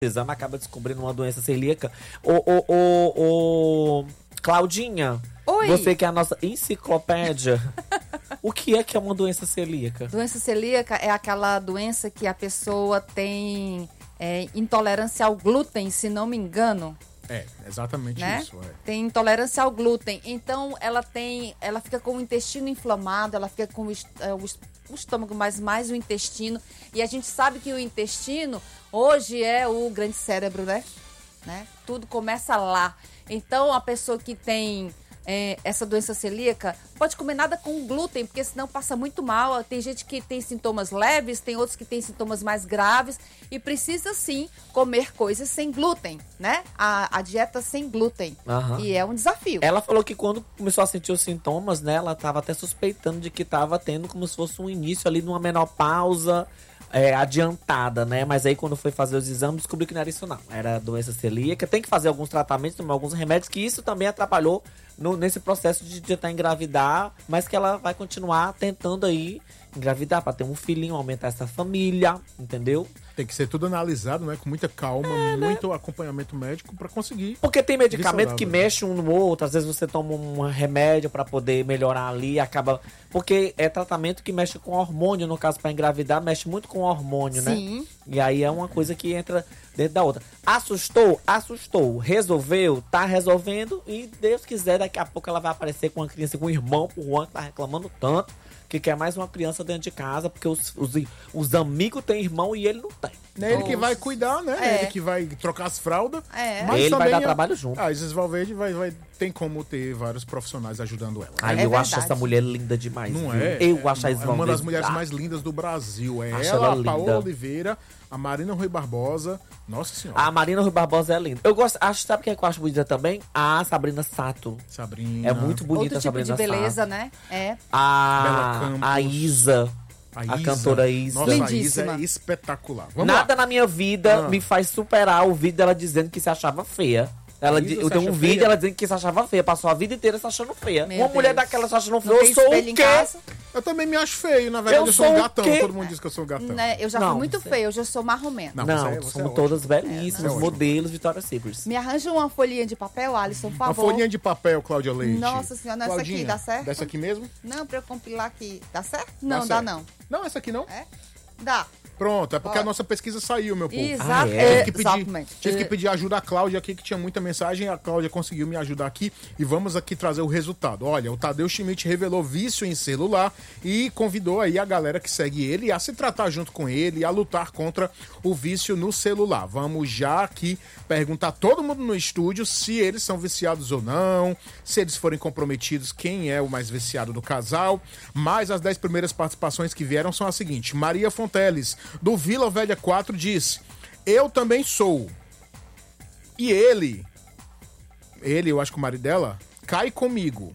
exame acaba descobrindo uma doença celíaca. Claudinha, Oi. você que é a nossa enciclopédia, o que é uma doença celíaca? Doença celíaca é aquela doença que a pessoa tem intolerância ao glúten, se não me engano. É, exatamente Né? isso. Tem intolerância ao glúten. Então, ela fica com o intestino inflamado, ela fica com o estômago, mas mais o intestino. E a gente sabe que o intestino, hoje, é o grande cérebro, né? Tudo começa lá. Então, a pessoa que tem essa doença celíaca pode comer nada com glúten, porque senão passa muito mal. Tem gente que tem sintomas leves, tem outros que têm sintomas mais graves e precisa sim comer coisas sem glúten, né? A dieta sem glúten. Aham. E é um desafio. Ela falou que quando começou a sentir os sintomas, né, ela estava até suspeitando de que estava tendo como se fosse um início ali de uma menopausa adiantada, né? Mas aí quando foi fazer os exames, descobriu que não era isso não. Era doença celíaca. Tem que fazer alguns tratamentos, tomar alguns remédios, que isso também atrapalhou nesse processo de tentar engravidar, mas que ela vai continuar tentando aí engravidar para ter um filhinho, aumentar essa família, entendeu? Tem que ser tudo analisado, né? Com muita calma, muito acompanhamento médico pra conseguir. Porque tem medicamento saudável, que né? mexe um no outro, às vezes você toma um remédio pra poder melhorar ali, acaba... Porque é tratamento que mexe com hormônio, no caso pra engravidar, mexe muito com hormônio, né? Sim. E aí é uma coisa que entra dentro da outra. Assustou? Assustou. Resolveu? Tá resolvendo. E Deus quiser, daqui a pouco ela vai aparecer com uma criança, com um irmão, o Juan que tá reclamando tanto, que quer mais uma criança dentro de casa, porque os amigos têm irmão e ele não tem. É ele que vai cuidar, né? É. Ele que vai trocar as fraldas. É. Mas Ele vai também dar trabalho junto. A Isis Valverde tem como ter vários profissionais ajudando ela. Aí É eu acho verdade. essa mulher linda demais. Não viu? é? Eu acho a É Isis uma das Valverde mulheres linda. mais lindas do Brasil. É Acho ela, ela a Paola linda. Oliveira, a Marina Rui Barbosa. Nossa Senhora. A Marina Rui Barbosa é linda. Eu gosto, sabe quem é que eu acho bonita também? A Sabrina Sato. Sabrina. É muito bonita Outro a tipo Sabrina de beleza, Sato. né? É. Bela Campos. A Isa. A cantora Isa. Nossa, a Isa Lindíssima. é espetacular. Vamos Nada lá. na minha vida Ah. me faz superar o vídeo dela dizendo que se achava feia. Isa Eu se tenho um acha vídeo feia? ela dizendo que se achava feia. Passou a vida inteira se achando feia. Meu Uma mulher Deus. daquela se achando Não feia. tem Eu sou espelho o em quê? casa? Eu também me acho feio, na verdade. Eu Eu sou um sou o gatão. quê? Todo mundo diz que eu sou um gatão. Né? Eu já Não, fui muito você- feia, hoje eu sou marromeno. Não, Não, você é somos ótimo. todas belíssimas, ótimo. modelos Victoria's Secret. Me arranja uma folhinha de papel, Alisson, por Uma favor. folhinha de papel, Cláudia Leite. Nossa Senhora, não, essa aqui Claudinha, dá certo? Dessa aqui mesmo? Não, pra eu compilar aqui. Dá certo? Não, Dá dá certo. não. Não, essa aqui não. É? Dá. Pronto, é porque Ó. a nossa pesquisa saiu, meu povo. Exato. é? Exatamente. Tive que pedir ajuda à Cláudia aqui, que tinha muita mensagem. A Cláudia conseguiu me ajudar aqui. E vamos aqui trazer o resultado. Olha, o Tadeu Schmidt revelou vício em celular e convidou aí a galera que segue ele a se tratar junto com ele, a lutar contra o vício no celular. Vamos já aqui perguntar a todo mundo no estúdio se eles são viciados ou não, se eles forem comprometidos, quem é o mais viciado do casal. Mas as 10 primeiras participações que vieram são as seguintes. Maria Fonteles, do Vila Velha 4, diz: eu também sou. E ele, eu acho que o marido dela, cai comigo.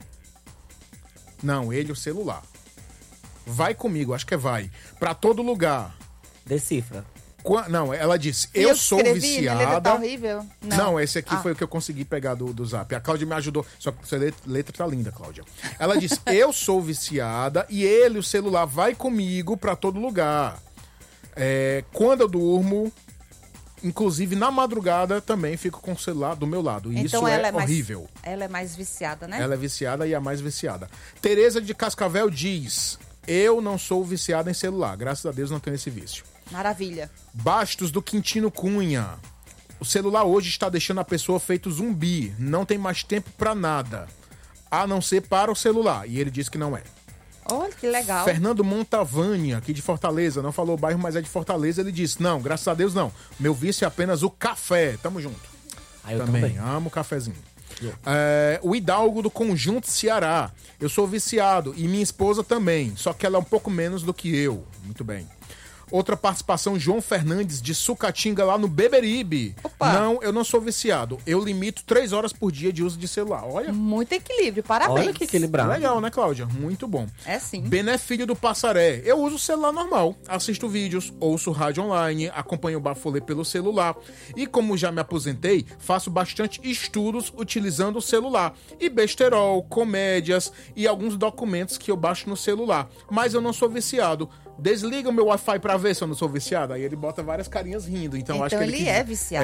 Não, ele, o celular. Vai comigo, acho que é vai. Pra todo lugar. Decifra. Não, ela disse, E eu sou escrevi, minha letra tá viciada. horrível. Não, esse aqui foi o que eu consegui pegar do Zap. A Cláudia me ajudou. Só que sua letra tá linda, Cláudia. Ela disse, eu sou viciada e ele, o celular, vai comigo pra todo lugar. Quando eu durmo, inclusive na madrugada, também fico com o celular do meu lado. E Então isso ela é horrível. Ela é mais viciada, né? Ela é viciada e a mais viciada. Tereza de Cascavel diz, eu não sou viciada em celular. Graças a Deus não tenho esse vício. Maravilha. Bastos do Quintino Cunha. O celular hoje está deixando a pessoa feito zumbi. Não tem mais tempo pra nada. A não ser para o celular. E ele disse que não é. Olha que legal. Fernando Montavani, aqui de Fortaleza. Não falou o bairro, mas é de Fortaleza. Ele disse, não, graças a Deus não. Meu vício é apenas o café. Tamo junto. Eu também. também. Amo o cafezinho. O Hidalgo do Conjunto Ceará. Eu sou viciado e minha esposa também. Só que ela é um pouco menos do que eu. Muito bem. Outra participação, João Fernandes, de Sucatinga, lá no Beberibe. Opa. Não, eu não sou viciado. Eu limito 3 horas por dia de uso de celular. Olha, Muito equilíbrio, parabéns. Olha que equilibrado. legal, né, Cláudia? Muito bom. É sim. Bené Filho do Passaré. Eu uso o celular normal. Assisto vídeos, ouço rádio online, acompanho o Bafolê pelo celular. E como já me aposentei, faço bastante estudos utilizando o celular. E besterol, comédias e alguns documentos que eu baixo no celular. Mas eu não sou viciado. Desliga o meu Wi-Fi pra pra ver se eu não sou viciado? Aí ele bota várias carinhas rindo. Então acho que ele é viciado.